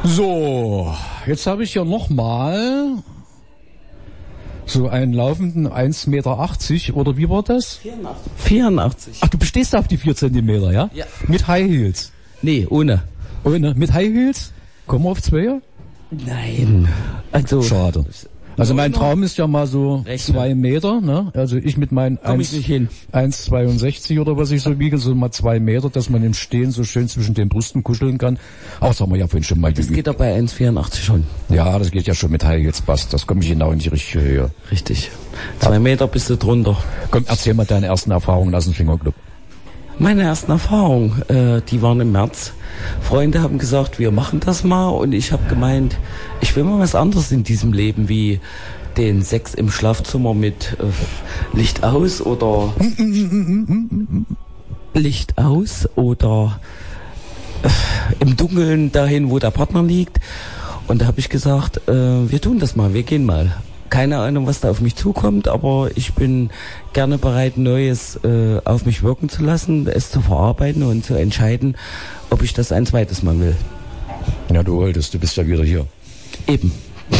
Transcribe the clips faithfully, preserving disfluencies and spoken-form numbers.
So, jetzt habe ich hier nochmal so einen laufenden eins Meter achtzig, oder wie war das? vierundachtzig. vierundachtzig. Ach, du bestehst auf die vier Zentimeter, ja? Ja. Mit High Heels? Nee, ohne. Ohne? Mit High Heels? Kommen wir auf zwei? Nein. Also. Schade. Also mein Traum ist ja mal so Rechnen. zwei Meter, ne? Also ich mit meinen Komm ich nicht hin. eins Komma zweiundsechzig oder was ich so wiege, so mal zwei Meter, dass man im Stehen so schön zwischen den Brüsten kuscheln kann. Auch das haben wir ja vorhin schon mal Das geübt. geht doch bei eins Komma vierundachtzig schon. Ja, das geht ja schon mit High Heels, passt. Das komme ich genau in die richtige Höhe. Richtig. Zwei Meter bist du drunter. Komm, erzähl mal deine ersten Erfahrungen aus dem Fingerclub. Meine ersten Erfahrungen, äh, die waren im März. Freunde haben gesagt, wir machen das mal, und ich habe gemeint, ich will mal was anderes in diesem Leben, wie den Sex im Schlafzimmer mit äh, Licht aus oder Licht aus oder äh, im Dunkeln dahin, wo der Partner liegt. Und da habe ich gesagt, äh, wir tun das mal, wir gehen mal. Keine Ahnung, was da auf mich zukommt, aber ich bin gerne bereit, Neues äh, auf mich wirken zu lassen, es zu verarbeiten und zu entscheiden, ob ich das ein zweites Mal will. Ja, du wolltest, du bist ja wieder hier. Eben.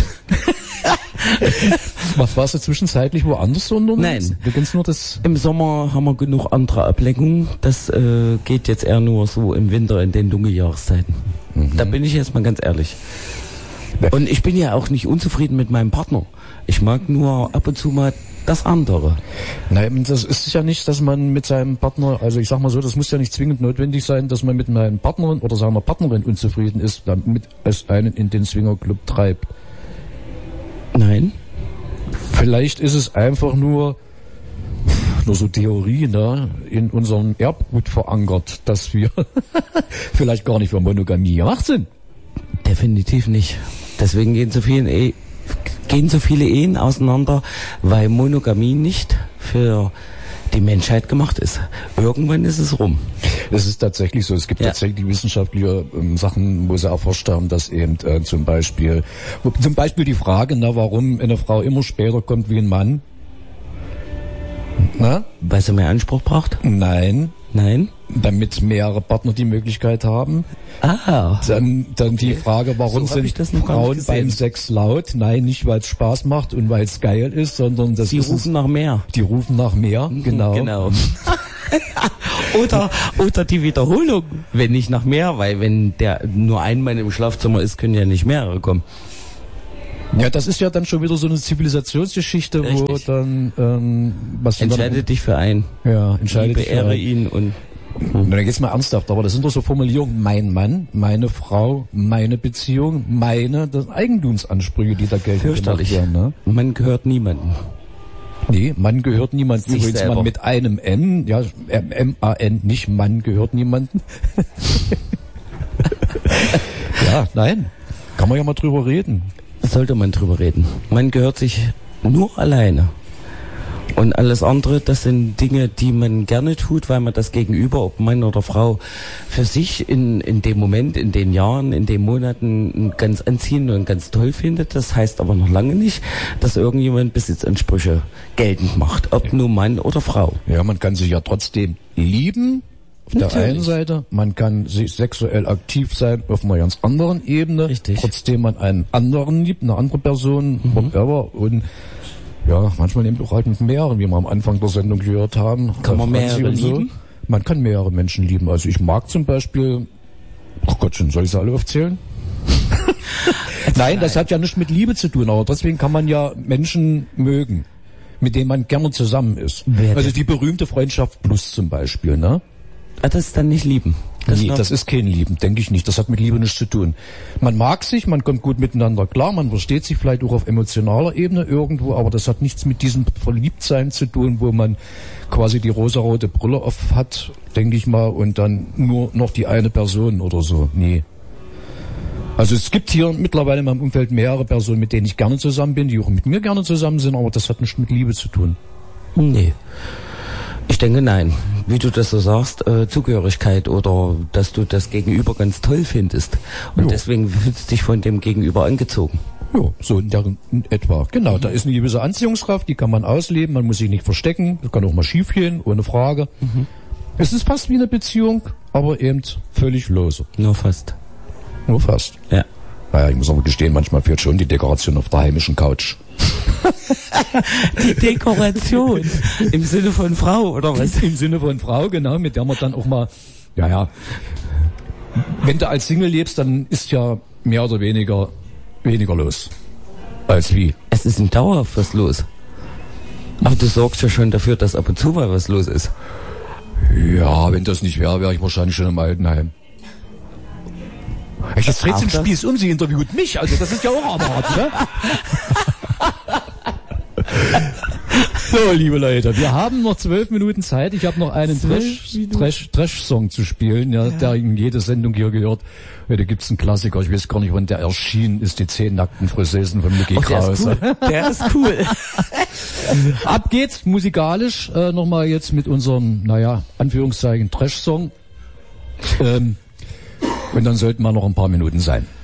Was warst du zwischenzeitlich woanders so unterwegs? Nein. Du kennst nur das... Im Sommer haben wir genug andere Ablenkungen. Das äh, geht jetzt eher nur so im Winter in den Dunkeljahreszeiten. Mhm. Da bin ich jetzt mal ganz ehrlich. Und ich bin ja auch nicht unzufrieden mit meinem Partner. Ich mag nur ab und zu mal das andere. Nein, das ist ja nicht, dass man mit seinem Partner, also ich sag mal so, das muss ja nicht zwingend notwendig sein, dass man mit einem Partnerin oder seiner Partnerin unzufrieden ist, damit es einen in den Swingerclub treibt. Nein. Vielleicht ist es einfach nur, nur so Theorie, ne, in unserem Erbgut verankert, dass wir vielleicht gar nicht für Monogamie gemacht sind. Definitiv nicht. Deswegen gehen so viele, e- gehen so viele Ehen auseinander, weil Monogamie nicht für die Menschheit gemacht ist. Irgendwann ist es rum. Es ist tatsächlich so. Es gibt ja. tatsächlich wissenschaftliche ähm, Sachen, wo sie erforscht haben, dass eben äh, zum Beispiel, wo, zum Beispiel die Frage, na, warum eine Frau immer später kommt wie ein Mann. Na? Weil sie mehr Anspruch braucht? Nein. Nein? Damit mehrere Partner die Möglichkeit haben. Ah. Dann, dann okay. Die Frage, warum so sind Frauen beim Sex laut? Nein, nicht weil es Spaß macht und weil es geil ist, sondern das die ist... Die rufen nach mehr. Die rufen nach mehr, genau. Genau. oder, oder die Wiederholung, wenn nicht nach mehr, weil wenn der nur ein Mann im Schlafzimmer ist, können ja nicht mehrere kommen. Ja, das ist ja dann schon wieder so eine Zivilisationsgeschichte, Richtig. Wo dann ähm, was entscheide dann, dich für einen. Ja, entscheide dich für Beehre ihn und hm. Na, dann geht's mal ernsthaft, aber das sind doch so Formulierungen: Mein Mann, meine Frau, meine Beziehung, meine, das sind Eigentumsansprüche, die da geltend gemacht werden. Ne? Man gehört niemandem. Nee, Mann gehört niemandem. Sich Übrigens selber. Man mit einem N, ja, M A N, nicht Mann gehört niemandem. Ja, nein, kann man ja mal drüber reden. Sollte man drüber reden. Man gehört sich nur alleine. Und alles andere, das sind Dinge, die man gerne tut, weil man das Gegenüber, ob Mann oder Frau, für sich in, in dem Moment, in den Jahren, in den Monaten ganz anziehend und ganz toll findet. Das heißt aber noch lange nicht, dass irgendjemand Besitzansprüche geltend macht, ob nur Mann oder Frau. Ja, man kann sich ja trotzdem lieben. Auf Natürlich. Der einen Seite, man kann sich sexuell aktiv sein auf einer ganz anderen Ebene. Richtig. Trotzdem man einen anderen liebt, eine andere Person, Mhm. whatever. Und ja, manchmal eben auch halt mit mehreren, wie wir am Anfang der Sendung gehört haben. Kann man mehrere und so. lieben? Man kann mehrere Menschen lieben. Also ich mag zum Beispiel, ach Gottchen, soll ich sie alle aufzählen? Nein, das hat ja nichts mit Liebe zu tun, aber deswegen kann man ja Menschen mögen, mit denen man gerne zusammen ist. Wer Also die berühmte Freundschaft plus zum Beispiel, ne? Ah, das ist dann nicht lieben. Das, nee, noch das ist kein Lieben, denke ich nicht. Das hat mit Liebe nichts zu tun. Man mag sich, man kommt gut miteinander klar, man versteht sich vielleicht auch auf emotionaler Ebene irgendwo, aber das hat nichts mit diesem Verliebtsein zu tun, wo man quasi die rosarote Brille auf hat, denke ich mal, und dann nur noch die eine Person oder so. Nee. Also es gibt hier mittlerweile in meinem Umfeld mehrere Personen, mit denen ich gerne zusammen bin, die auch mit mir gerne zusammen sind, aber das hat nichts mit Liebe zu tun. Nee. Ich denke, nein. Wie du das so sagst, äh, Zugehörigkeit oder dass du das Gegenüber ganz toll findest. Und jo. deswegen fühlst du dich von dem Gegenüber angezogen. Ja, so in, der, in etwa. Genau, da ist eine gewisse Anziehungskraft, die kann man ausleben, man muss sich nicht verstecken, das kann auch mal schief gehen, ohne Frage. Mhm. Es ist fast wie eine Beziehung, aber eben völlig lose. Nur fast. Nur fast. Ja. Naja, ich muss aber gestehen, manchmal fehlt schon die Dekoration auf der heimischen Couch. Die Dekoration im Sinne von Frau, oder was? Im Sinne von Frau, genau, mit der man dann auch mal, ja, ja, wenn du als Single lebst, dann ist ja mehr oder weniger weniger los. Als wie? Es ist ein dauerhaft was los. Aber du sorgst ja schon dafür, dass ab und zu mal was los ist. Ja, wenn das nicht wäre, wäre ich wahrscheinlich schon im Altenheim. Jetzt dreht sich den Spieß um, sie interviewt mich, also das ist ja auch hart, ne? So, liebe Leute, wir haben noch zwölf Minuten Zeit. Ich habe noch einen Trash, Trash, Trash-Song zu spielen, ja, ja. Der in jede Sendung hier gehört. Ja, da gibt's einen Klassiker, ich weiß gar nicht, wann der erschienen ist, die zehn nackten Friseusen von Mickey oh, Krause. Der ist cool. Der ist cool. Ab geht's musikalisch, äh, nochmal jetzt mit unserem, naja, Anführungszeichen Trash-Song. Ähm, und dann sollten wir noch ein paar Minuten sein.